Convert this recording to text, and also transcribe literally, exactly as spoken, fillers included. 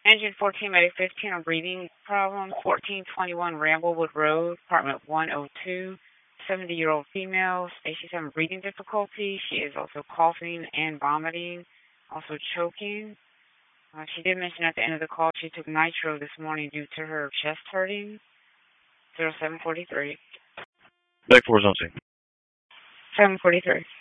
Engine fourteen, Medic fifteen on breathing problems. fourteen twenty-one Ramblewood Road, apartment one oh two. seventy-year-old female. She's having breathing difficulty. She is also coughing and vomiting, also choking. Uh, she did mention at the end of the call she took nitro this morning due to her chest hurting. zero seven forty-three. Back four zone two. seven forty-three.